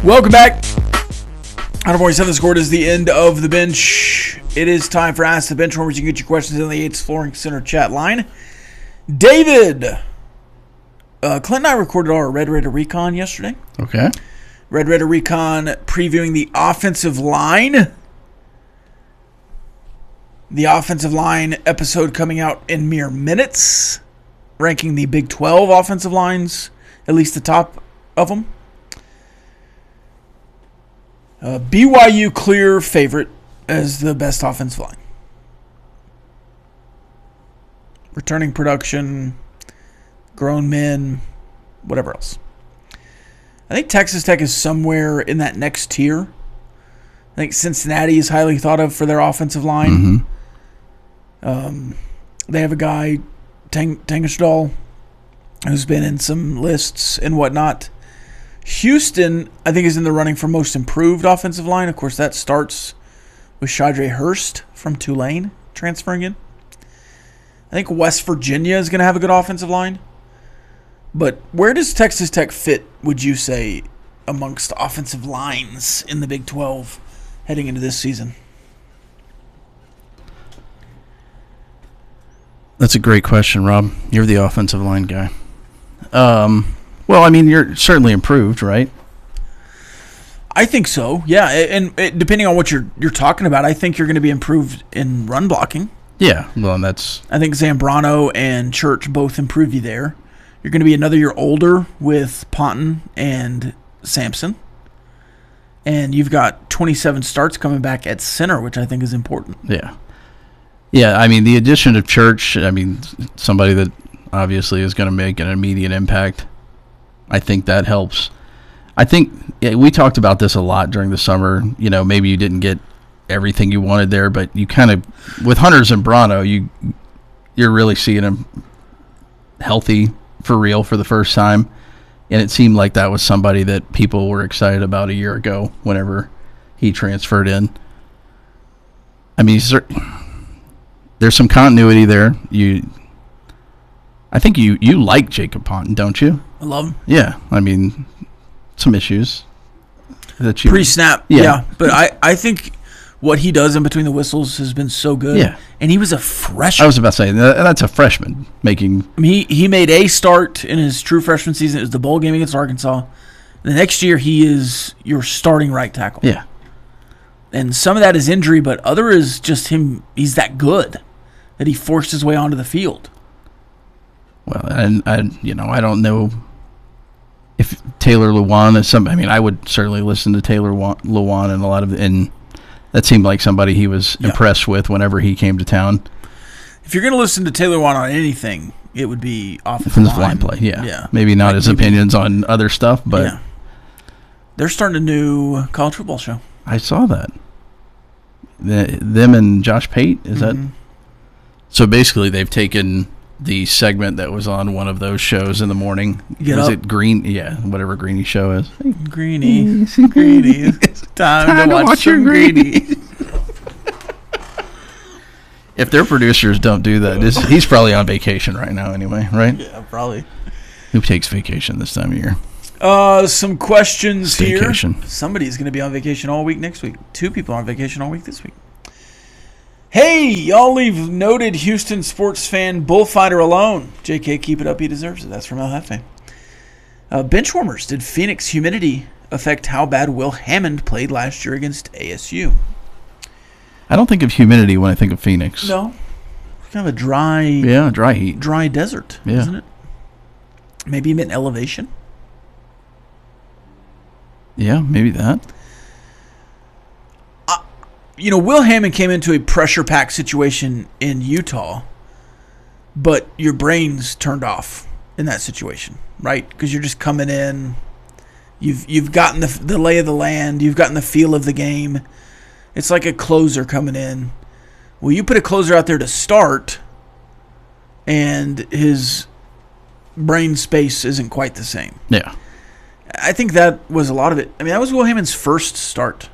Welcome back. 147 scored is the end of the bench. It is time for Ask the Benchwarmers. You can get your questions in the Yates Flooring Center chat line. David, Clint and I recorded our Red Raider Recon yesterday. Okay. Red Raider Recon previewing the offensive line. The offensive line episode coming out in mere minutes, ranking the Big 12 offensive lines, at least the top of them. BYU clear favorite as the best offensive line. Returning production, grown men, whatever else. I think Texas Tech is somewhere in that next tier. I think Cincinnati is highly thought of for their offensive line. Mm-hmm. They have a guy, Tangenstall, who's been in some lists and whatnot. Houston, I think, is in the running for most improved offensive line. Of course, that starts with Shadre Hurst from Tulane transferring in. I think West Virginia is going to have a good offensive line. But where does Texas Tech fit, would you say, amongst offensive lines in the Big 12 heading into this season? That's a great question, Rob. You're the offensive line guy. Well, I mean, you're certainly improved, right? I think so, yeah. And depending on what you're talking about, I think you're going to be improved in run blocking. Yeah, well, that's... I think Zambrano and Church both improve you there. You're going to be another year older with Ponton and Sampson. And you've got 27 starts coming back at center, which I think is important. Yeah. Yeah, I mean, the addition of Church, I mean, somebody that obviously is going to make an immediate impact. I think that helps. I think we talked about this a lot during the summer. You know, maybe you didn't get everything you wanted there, but you kind of, with Hunter Zambrano, you're really seeing him healthy for real for the first time. And it seemed like that was somebody that people were excited about a year ago whenever he transferred in. I mean, there's some continuity there. I think you like Jacob Ponton, don't you? I love him. Yeah, I mean, some issues that you pre-snap. Yeah, but I think what he does in between the whistles has been so good. Yeah, and he was a freshman. I was about to say that's a freshman making. I mean, he made a start in his true freshman season. It was the bowl game against Arkansas. The next year, he is your starting right tackle. Yeah, and some of that is injury, but other is just him. He's that good that he forced his way onto the field. Well, and I don't know if Taylor Lewan is some. I mean, I would certainly listen to Taylor Lewan and a lot of, and that seemed like somebody he was impressed with whenever he came to town. If you're going to listen to Taylor Lewan on anything, it would be offensive line play. Yeah, maybe not like his opinions on other stuff, but they're starting a new college football show. I saw that. Them and Josh Pate, is that? So basically, they've taken the segment that was on one of those shows in the morning. Was it Green? Yeah, whatever Greeny show is. Greeny. It's time to watch your Greeny. If their producers don't do that, he's probably on vacation right now anyway, right? Yeah, probably. Who takes vacation this time of year? Some questions Staycation. Here. Somebody's going to be on vacation all week next week. 2 people on vacation all week this week. Hey, y'all leave noted Houston sports fan bullfighter alone. JK, keep it up. He deserves it. That's from El Jefe. Benchwarmers, did Phoenix humidity affect how bad Will Hammond played last year against ASU? I don't think of humidity when I think of Phoenix. No. It's kind of a dry... Yeah, dry heat. Dry desert, isn't it? Maybe you meant elevation? Yeah, maybe that. Will Hammond came into a pressure-packed situation in Utah, but your brain's turned off in that situation, right? Because you're just coming in. You've gotten the lay of the land. You've gotten the feel of the game. It's like a closer coming in. Well, you put a closer out there to start, and his brain space isn't quite the same. Yeah. I think that was a lot of it. I mean, that was Will Hammond's first start.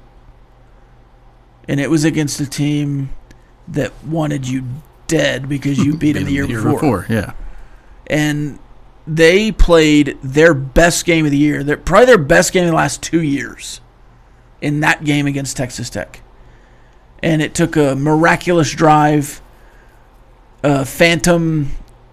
And it was against a team that wanted you dead because you beat them the year before. Yeah. And they played their best game of the year. Probably their best game in the last 2 years in that game against Texas Tech. And it took a miraculous drive, not phantom,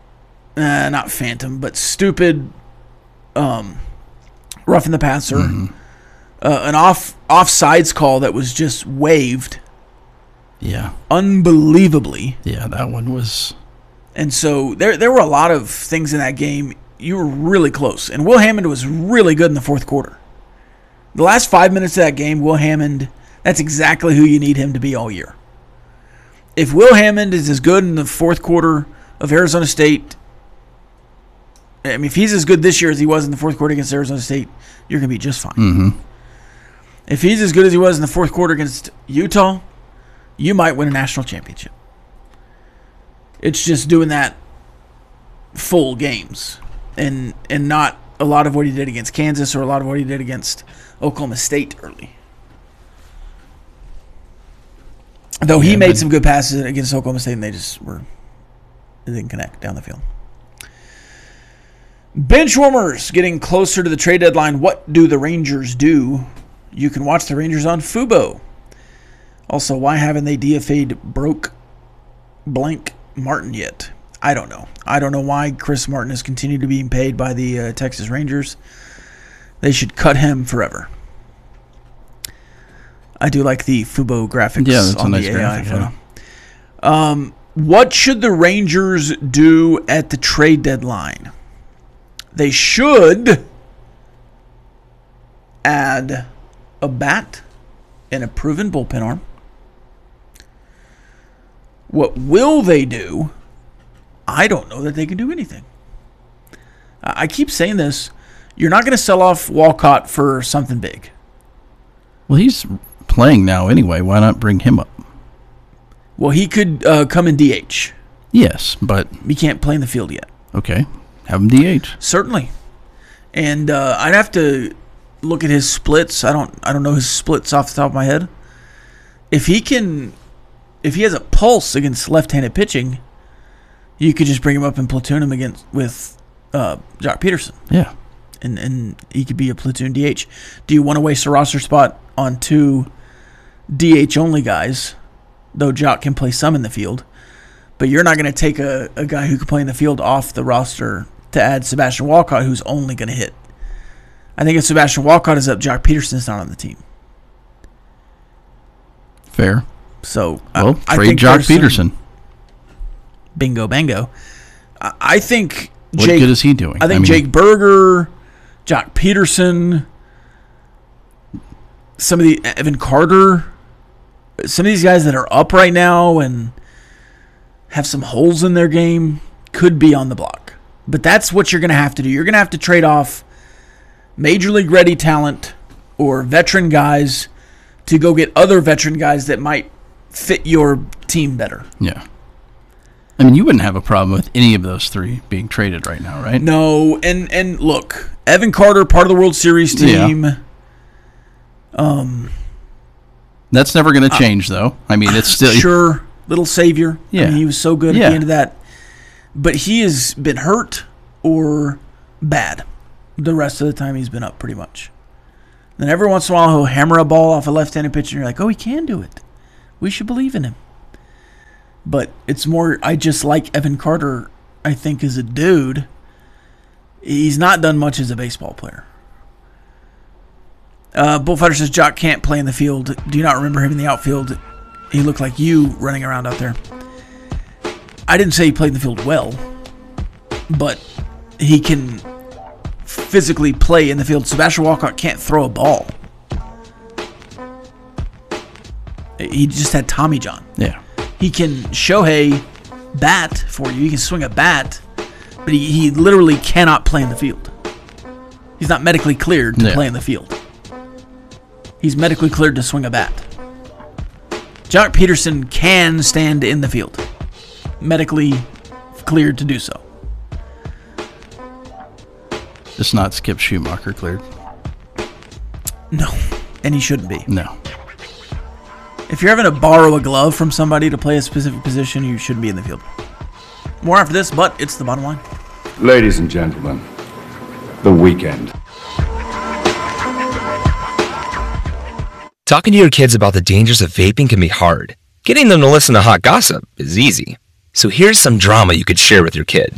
but stupid roughing the passer, an offsides call that was just waived. Yeah. Unbelievably. Yeah, that one was. And so there were a lot of things in that game. You were really close. And Will Hammond was really good in the fourth quarter. The last 5 minutes of that game, Will Hammond, that's exactly who you need him to be all year. If Will Hammond is as good in the fourth quarter of Arizona State, I mean, if he's as good this year as he was in the fourth quarter against Arizona State, you're going to be just fine. Mm-hmm. If he's as good as he was in the fourth quarter against Utah, you might win a national championship. It's just doing that full games and not a lot of what he did against Kansas or a lot of what he did against Oklahoma State early. Though he made some good passes against Oklahoma State and they didn't connect down the field. Benchwarmers getting closer to the trade deadline. What do the Rangers do? You can watch the Rangers on Fubo. Also, why haven't they DFA'd broke blank Martin yet? I don't know. I don't know why Chris Martin has continued to be paid by the Texas Rangers. They should cut him forever. I do like the Fubo graphics that's on a nice the AI graphic, photo. What should the Rangers do at the trade deadline? They should add a bat and a proven bullpen arm. What will they do? I don't know that they can do anything. I keep saying this. You're not going to sell off Walcott for something big. Well, he's playing now anyway. Why not bring him up? Well, he could come in DH. Yes, but He can't play in the field yet. okay. Have him DH. Certainly. And I'd have to look at his splits. I don't know his splits off the top of my head. If he has a pulse against left-handed pitching, you could just bring him up and platoon him with Jock Peterson. Yeah. And he could be a platoon DH. Do you want to waste a roster spot on two DH-only guys, though Jock can play some in the field? But you're not going to take a guy who can play in the field off the roster to add Sebastian Walcott, who's only going to hit. I think if Sebastian Walcott is up, Jock Peterson's not on the team. Fair. So Well, I trade think Jock there's some Peterson. bingo bango. I think What good is he doing? I think Jake Berger, Jock Peterson, some of the Evan Carter, some of these guys that are up right now and have some holes in their game could be on the block. But that's what you're going to have to do. You're going to have to trade off major league ready talent or veteran guys to go get other veteran guys that might fit your team better. Yeah. I mean, you wouldn't have a problem with any of those three being traded right now, right? No, and look, Evan Carter, part of the World Series team. Yeah. That's never going to change, though. I mean, it's still sure, little savior. Yeah. I mean, he was so good at the end of that. But he has been hurt or bad the rest of the time he's been up, pretty much. Then every once in a while he'll hammer a ball off a left-handed pitcher, and you're like, oh, he can do it. We should believe in him. But it's more, I just like Evan Carter, I think, as a dude. He's not done much as a baseball player. Bullfighter says Jock can't play in the field. Do you not remember him in the outfield? He looked like you running around out there. I didn't say he played in the field well, but he can physically play in the field. Sebastian Walcott can't throw a ball. He just had Tommy John. Yeah. He can Shohei bat for you. He can swing a bat, but he literally cannot play in the field. He's not medically cleared to play in the field. He's medically cleared to swing a bat. Jock Peterson can stand in the field. Medically cleared to do so. Just not Skip Schumacher cleared. No, and he shouldn't be. No. If you're having to borrow a glove from somebody to play a specific position, you shouldn't be in the field. More after this, but it's the bottom line. Ladies and gentlemen, The Weeknd. Talking to your kids about the dangers of vaping can be hard. Getting them to listen to hot gossip is easy. So here's some drama you could share with your kid.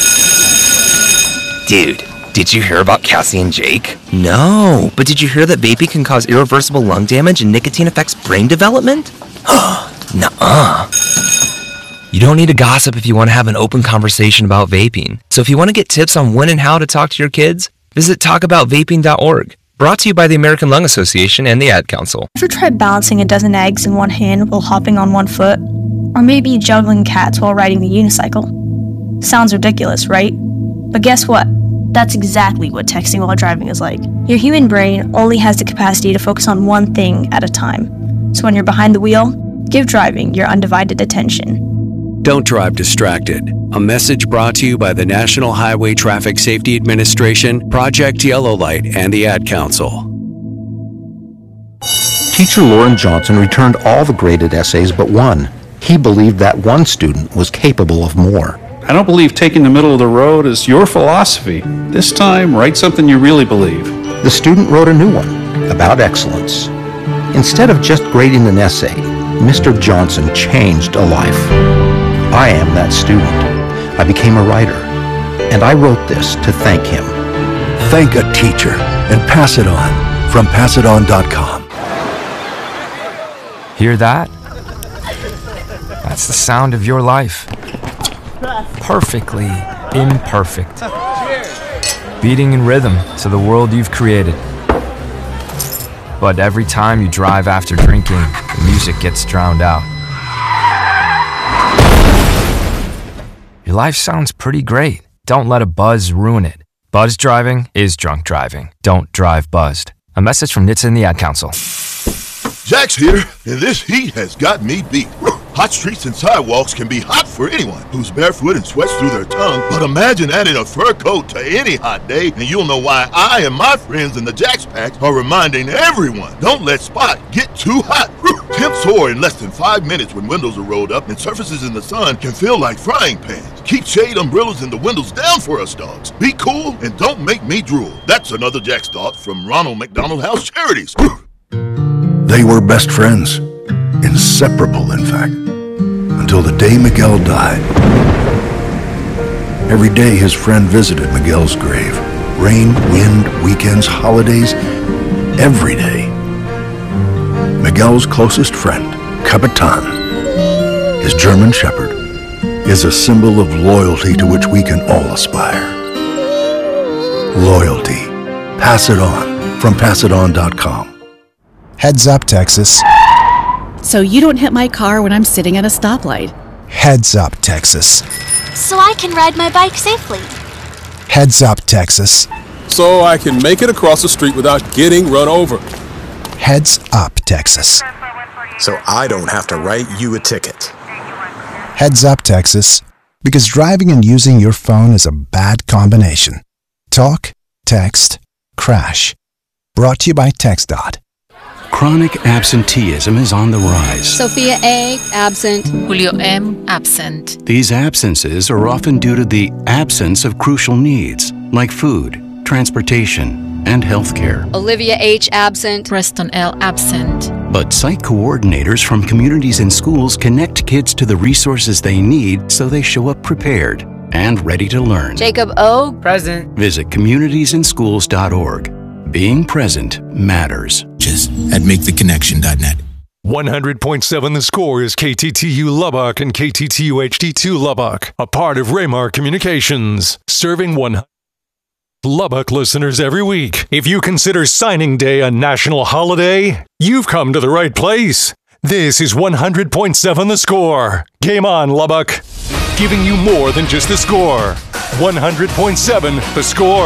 Dude, did you hear about Cassie and Jake? No, but did you hear that vaping can cause irreversible lung damage and nicotine affects brain development? Nuh-uh. You don't need to gossip if you want to have an open conversation about vaping. So if you want to get tips on when and how to talk to your kids, visit talkaboutvaping.org. Brought to you by the American Lung Association and the Ad Council. Ever tried balancing a dozen eggs in one hand while hopping on one foot? Or maybe juggling cats while riding the unicycle? Sounds ridiculous, right? But guess what? That's exactly what texting while driving is like. Your human brain only has the capacity to focus on one thing at a time. So when you're behind the wheel, give driving your undivided attention. Don't drive distracted. A message brought to you by the National Highway Traffic Safety Administration, Project Yellow Light, and the Ad Council. Teacher Lauren Johnson returned all the graded essays but one. He believed that one student was capable of more. I don't believe taking the middle of the road is your philosophy. This time, write something you really believe. The student wrote a new one about excellence. Instead of just grading an essay, Mr. Johnson changed a life. I am that student. I became a writer, and I wrote this to thank him. Thank a teacher and pass it on from passiton.com. Hear that? That's the sound of your life. Perfectly imperfect. Beating in rhythm to the world you've created. But every time you drive after drinking, the music gets drowned out. Your life sounds pretty great. Don't let a buzz ruin it. Buzz driving is drunk driving. Don't drive buzzed. A message from NHTSA and the Ad Council. Jack's here, and this heat has got me beat. Hot streets and sidewalks can be hot for anyone who's barefoot and sweats through their tongue, but imagine adding a fur coat to any hot day, and you'll know why I and my friends in the Jack's Pack are reminding everyone, don't let Spot get too hot. Temps soar in less than 5 minutes when windows are rolled up, and surfaces in the sun can feel like frying pans. Keep shade umbrellas and the windows down for us dogs. Be cool and don't make me drool. That's another Jack's thought from Ronald McDonald House Charities. They were best friends. Inseparable, in fact. Until the day Miguel died. Every day his friend visited Miguel's grave. Rain, wind, weekends, holidays, every day. Miguel's closest friend, Capitan, his German Shepherd, is a symbol of loyalty to which we can all aspire. Loyalty. Pass it on from passiton.com. Heads up, Texas. So you don't hit my car when I'm sitting at a stoplight. Heads up, Texas. So I can ride my bike safely. Heads up, Texas. So I can make it across the street without getting run over. Heads up, Texas. So I don't have to write you a ticket. Heads up, Texas. Because driving and using your phone is a bad combination. Talk, text, crash. Brought to you by TxDOT. Chronic absenteeism is on the rise. Sophia A., absent. Julio M., absent. These absences are often due to the absence of crucial needs, like food, transportation, and health care. Olivia H., absent. Preston L., absent. But site coordinators from communities and schools connect kids to the resources they need so they show up prepared and ready to learn. Jacob O., present. Visit communitiesinschools.org. Being present matters. At maketheconnection.net. 100.7 The Score is KTTU Lubbock and KTTU HD2 Lubbock, a part of Raymar Communications, serving 100 Lubbock listeners every week. If you consider signing day a national holiday, you've come to the right place. This is 100.7 The Score. Game on, Lubbock. Giving you more than just the score. 100.7 The Score.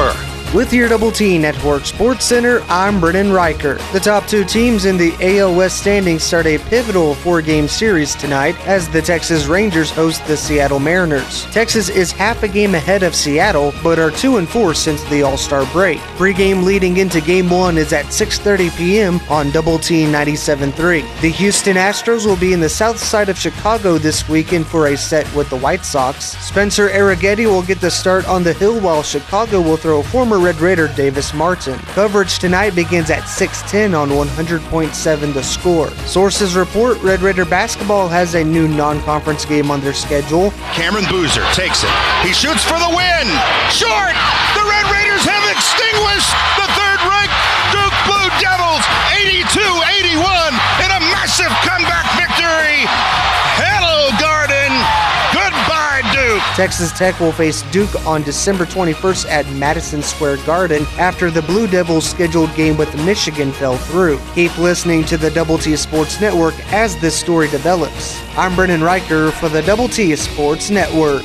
With your Double T Network Sports Center, I'm Brennan Riker. The top two teams in the AL West standings start a pivotal 4-game series tonight as the Texas Rangers host the Seattle Mariners. Texas is half a game ahead of Seattle, but are 2-4 since the All-Star break. Pre-game leading into Game 1 is at 6:30 p.m. on Double T 97.3. The Houston Astros will be in the south side of Chicago this weekend for a set with the White Sox. Spencer Arrighetti will get the start on the hill while Chicago will throw former Red Raider Davis Martin. Coverage tonight begins at 6:10 on 100.7 The Score. Sources report Red Raider basketball has a new non-conference game on their schedule. Cameron Boozer takes it. He shoots for the win. Short! The Red Raiders have extinguished the third-ranked Duke Blue Devils 82-81 in a massive comeback victory. Hello, Garden. Goodbye, Duke. Texas Tech will face Duke on December 21st at Madison Square Garden after the Blue Devils' scheduled game with Michigan fell through. Keep listening to the Double T Sports Network as this story develops. I'm Brennan Riker for the Double T Sports Network.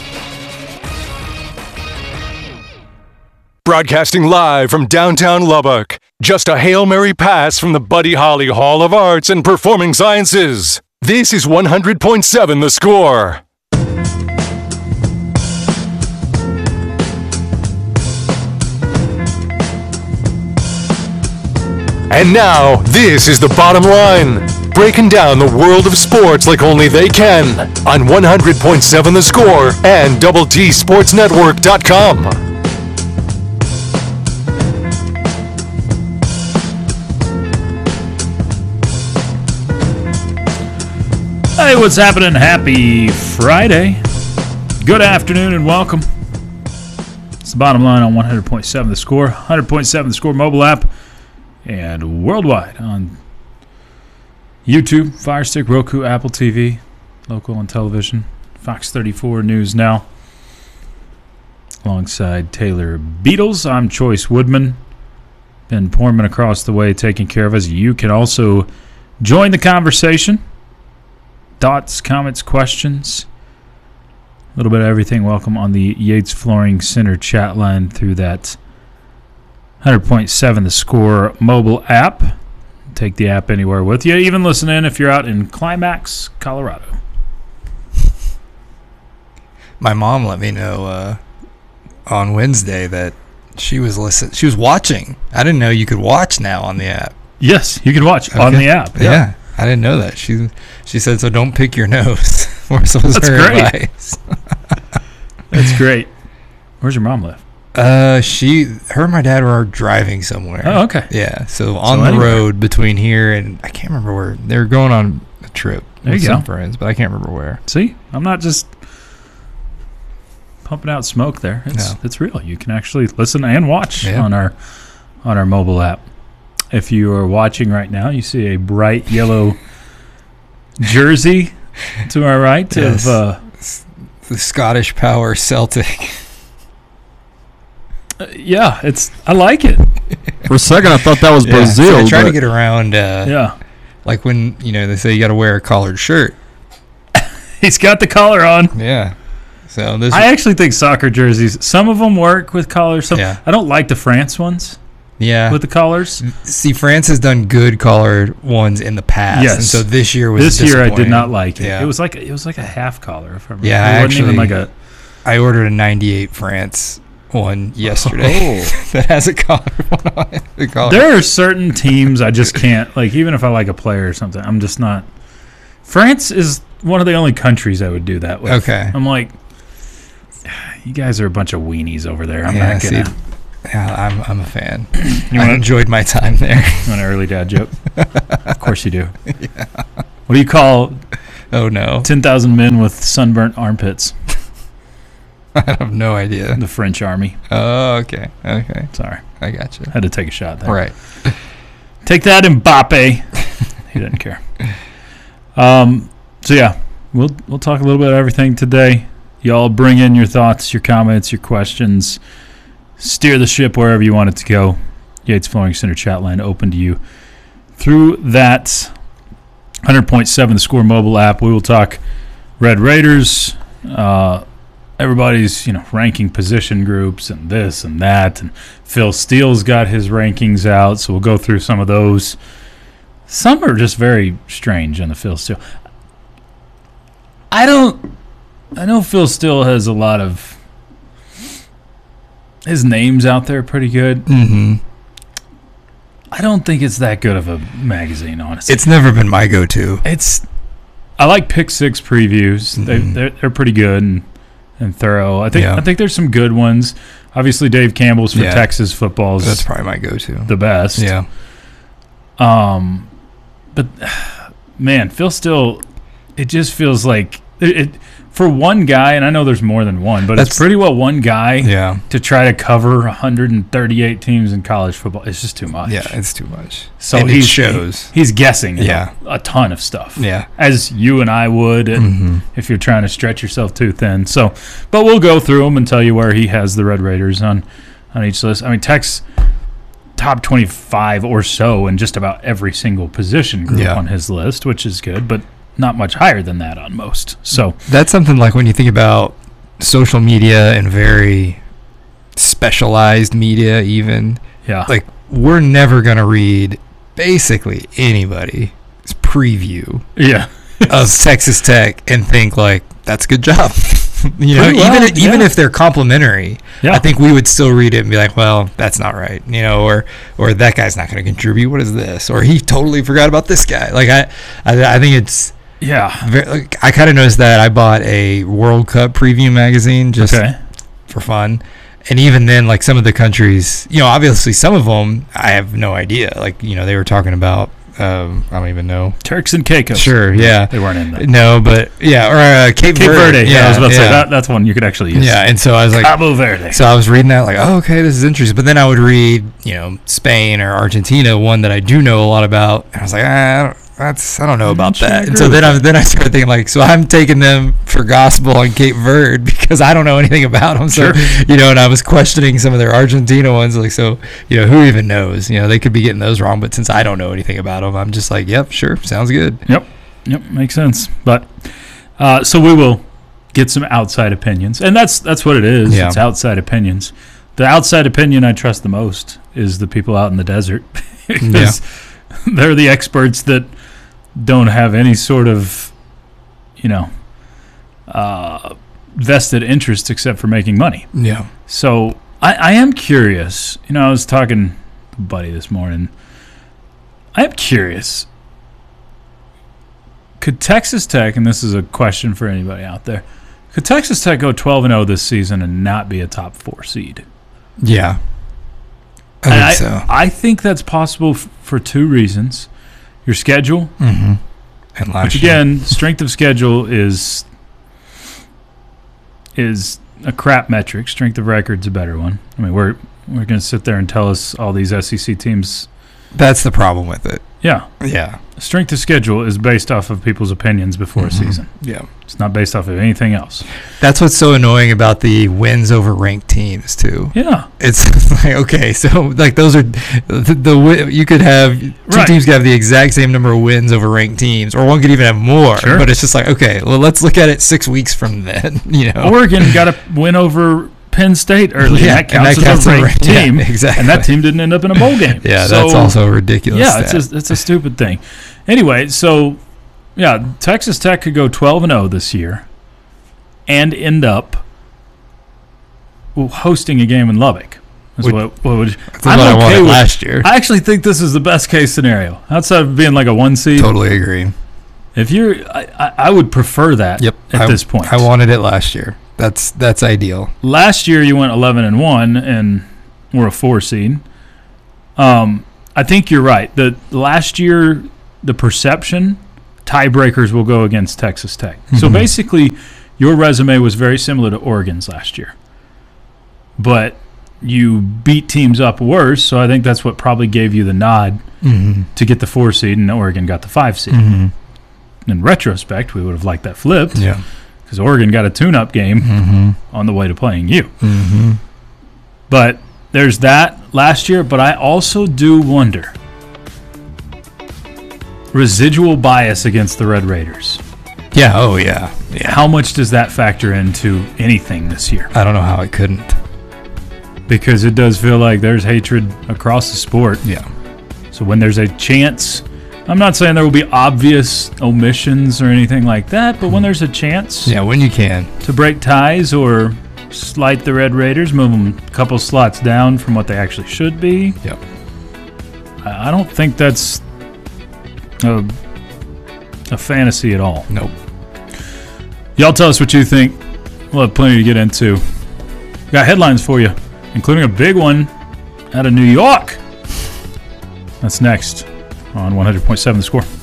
Broadcasting live from downtown Lubbock. Just a Hail Mary pass from the Buddy Holly Hall of Arts and Performing Sciences. This is 100.7 The Score. And now, this is The Bottom Line. Breaking down the world of sports like only they can. On 100.7 The Score and DoubleTSportsNetwork.com. Hey, what's happening? Happy Friday. Good afternoon and welcome. It's The Bottom Line on 100.7 The Score, 100.7 The Score mobile app, and worldwide on YouTube, Fire Stick, Roku, Apple TV, local on television, Fox 34 News Now. Alongside Taylor Beatles, I'm Choice Woodman. Ben Portman across the way taking care of us. You can also join the conversation. Thoughts, comments, questions, a little bit of everything. Welcome on the Yates Flooring Center chat line through that 100.7 The Score mobile app. Take the app anywhere with you. Even listen in if you're out in Climax, Colorado. My mom let me know on Wednesday that she was watching. I didn't know you could watch now on the app. Yes, you can watch on the app. Yeah. I didn't know that. She said, so don't pick your nose. That's her advice. That's great. Where's your mom live? Her and my dad were driving somewhere. Oh, okay. Yeah, so on the road between here and I can't remember where. They were going on a trip with some friends, but I can't remember where. See, I'm not just pumping out smoke there. It's real. You can actually listen and watch on our mobile app. If you are watching right now, you see a bright yellow jersey to our right of the Scottish Power Celtic. Yeah, I like it. For a second, I thought that was Brazil. So I try to get around. Like when they say you got to wear a collared shirt. He's got the collar on. Yeah. So I actually think soccer jerseys. Some of them work with collars. I don't like the France ones. Yeah, with the collars. See, France has done good collared ones in the past. Yes, and so this year was this year I did not like it. Yeah. It was like a half collar. If I remember. Yeah, I ordered a '98 France one yesterday that has a collar on it. There are certain teams I just can't like. Even if I like a player or something, I'm just not. France is one of the only countries I would do that with. Okay, I'm like, you guys are a bunch of weenies over there. I'm not gonna. Yeah, I'm a fan. I enjoyed my time there. You want an early dad joke? Of course you do. Yeah. What do you call 10,000 men with sunburnt armpits? I have no idea. The French army. Oh, okay. Sorry. I got you. Had to take a shot there. Right. Take that, Mbappe. He didn't care. So, yeah, we'll talk a little bit of everything today. Y'all bring in your thoughts, your comments, your questions. Steer the ship wherever you want it to go. Yates Flooring Center chat line open to you through that 100.7 The Score mobile app. We will talk Red Raiders, everybody's, ranking position groups and this and that, and Phil Steele's got his rankings out, so we'll go through some of those. Some are just very strange on the Phil Steele. I know Phil Steele has a lot of his name's out there pretty good. Mm-hmm. I don't think it's that good of a magazine, honestly. It's never been my go-to. I like Pick Six previews. Mm-hmm. They're pretty good and thorough. I think there's some good ones. Obviously, Dave Campbell's for Texas football's that's probably my go-to. The best. Yeah. But man, Phil Steele, it just feels like it for one guy, and I know there's more than one, but it's pretty well one guy to try to cover 138 teams in college football. It's just too much. Yeah, it's too much. So it shows. He's guessing a ton of stuff. Yeah. As you and I would if you're trying to stretch yourself too thin. So, but we'll go through them and tell you where he has the Red Raiders on each list. I mean, Tech's top 25 or so in just about every single position group on his list, which is good, but not much higher than that on most. So that's something like when you think about social media and very specialized media, even like we're never gonna read basically anybody's preview of Texas Tech and think like that's a good job. Even if they're complimentary, I think we would still read it and be like, well, that's not right, or that guy's not going to contribute. What is this? Or he totally forgot about this guy. Like I think it's I kind of noticed that. I bought a World Cup preview magazine just for fun, and even then, like some of the countries, obviously some of them I have no idea. Like they were talking about. I don't even know. Turks and Caicos. Sure, yeah. They weren't in that. No, but or Cape Verde. Yeah, I was about to say that's one you could actually use. Yeah, and so I was like Cabo Verde. So I was reading that like, oh, okay, this is interesting. But then I would read, Spain or Argentina, one that I do know a lot about, and I was like, I don't know about that. And so then I started thinking like, so I'm taking them for gospel on Cape Verde because I don't know anything about them. So and I was questioning some of their Argentina ones, like so who even knows? They could be getting those wrong. But since I don't know anything about them, I'm just like, yep, sure, sounds good. Yep, makes sense. But so we will get some outside opinions, and that's what it is. Yeah. It's outside opinions. The outside opinion I trust the most is the people out in the desert because they're the experts that don't have any sort of, vested interest except for making money. Yeah. So I am curious. I was talking to a buddy this morning. I am curious. Could Texas Tech, and this is a question for anybody out there, could Texas Tech go 12-0 this season and not be a top 4 seed? Yeah. I think so. I think that's possible for two reasons. Your schedule, and which again, strength of schedule is a crap metric. Strength of record's a better one. I mean, we're going to sit there and tell us all these SEC teams. That's the problem with it. Yeah. Strength of schedule is based off of people's opinions before a season. Yeah. It's not based off of anything else. That's what's so annoying about the wins over ranked teams too. Yeah. It's like, okay, so like those are you could have two teams could have the exact same number of wins over ranked teams, or one could even have more. Sure. But it's just like, okay, well, let's look at it 6 weeks from then. Oregon got a win over Penn State early. Yeah, that counts as a ranked team. Yeah, exactly. And that team didn't end up in a bowl game. Yeah, so, that's also a ridiculous stat. It's a stupid thing. Anyway, so Texas Tech could go 12-0 this year and end up hosting a game in Lubbock. I'm okay with last year. I actually think this is the best case scenario outside of being like a 1 seed. Totally agree. If I would prefer that. At this point, I wanted it last year. That's ideal. Last year you went 11-1 and were a 4 seed. I think you're right. The last year, the perception tiebreakers will go against Texas Tech. So basically, your resume was very similar to Oregon's last year, but you beat teams up worse. So I think that's what probably gave you the nod to get the 4 seed, and Oregon got the 5 seed. In retrospect, we would have liked that flipped. Yeah. Because Oregon got a tune-up game on the way to playing you. But there's that last year. But I also do wonder, residual bias against the Red Raiders. Yeah, oh yeah. How much does that factor into anything this year? I don't know how it couldn't. Because it does feel like there's hatred across the sport. Yeah. So when there's a chance, I'm not saying there will be obvious omissions or anything like that, but when there's a chance, when you can, to break ties or slight the Red Raiders, move them a couple slots down from what they actually should be. Yep. I don't think that's a fantasy at all. Nope. Y'all tell us what you think. We'll have plenty to get into. Got headlines for you, including a big one out of New York. That's next on 100.7 The Score.